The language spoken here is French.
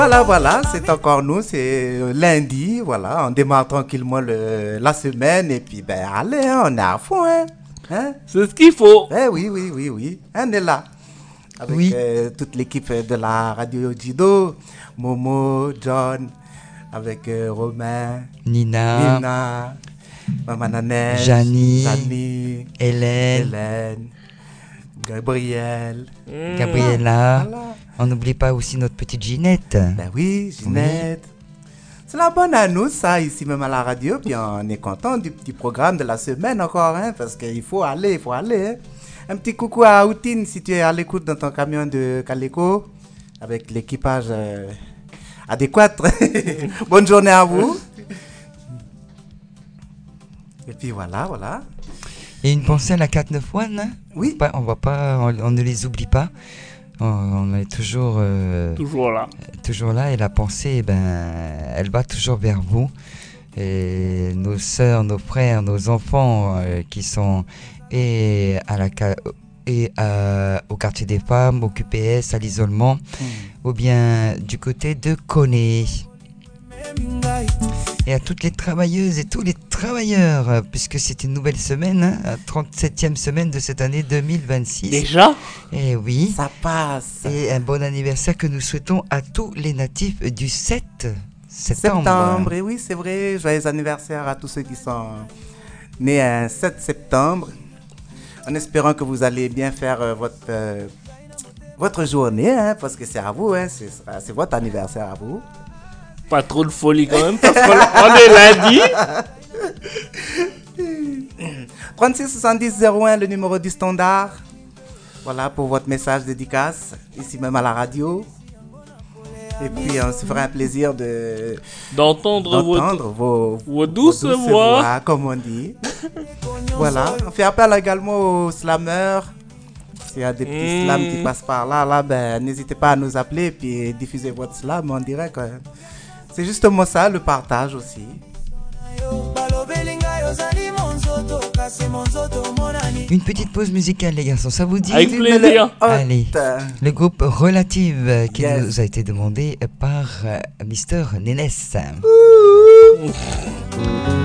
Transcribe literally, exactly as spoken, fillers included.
Voilà, voilà, c'est encore nous, c'est lundi, voilà, on démarre tranquillement le, la semaine et puis ben allez, hein, on est à fond, hein, hein? C'est ce qu'il faut. Eh oui, oui, oui, oui, on est là avec Oui. euh, toute l'équipe de la radio Jido, Momo, John, avec euh, Romain, Nina, Nina, Maman Nanette, Janie, Janie, Hélène, Hélène, Gabriel, Gabriella. voilà. On n'oublie pas aussi notre petite Ginette. Ben oui, Ginette. C'est la bonne annonce, ça, ici même à la radio. Puis on est content du petit programme de la semaine encore, hein, parce qu'il faut aller, il faut aller. Hein. Un petit coucou à Outine, si tu es à l'écoute dans ton camion de Caleco, avec l'équipage euh, adéquat. Bonne journée à vous. Et puis voilà, voilà. Et une pensée à la quatre neuf un, hein? Oui. Pas- On va pas, on, on ne les oublie pas. On, on est toujours, euh, Toujours là. toujours là et la pensée, eh ben, elle va toujours vers vous. Et nos sœurs, nos frères, nos enfants euh, qui sont et à la ca- et à- au quartier des femmes, au Q P S, à l'isolement, ou bien du côté de Koné. Et à toutes les travailleuses et tous les travailleurs, euh, puisque c'est une nouvelle semaine, hein, la trente-septième semaine de cette année deux mille vingt-six. Déjà? Et oui. Ça passe. Et un bon anniversaire que nous souhaitons à tous les natifs du sept septembre. Septembre, et oui, c'est vrai. Joyeux anniversaire à tous ceux qui sont nés un sept septembre. En espérant que vous allez bien faire euh, votre, euh, votre journée, hein, parce que c'est à vous, hein, c'est, c'est votre anniversaire à vous. Pas trop de folie quand même, parce qu'on est lundi. trente-six soixante-dix zéro un, le numéro du standard. Voilà pour votre message dédicace, ici même à la radio. Et puis on se fera un plaisir de D'entendre, d'entendre votre, vos, vos douces voix. comme on dit. Voilà, on fait appel également aux slammers. S'il y a des petits Mmh. slams qui passent par là, là ben, n'hésitez pas à nous appeler et puis diffuser votre slam en direct. Quand même. C'est justement ça, le partage aussi. Une petite pause musicale, les garçons, ça vous dit? Avec plaisir. Allez, le groupe Relative euh, qui Yes. nous a été demandé par euh, Mister Nénès.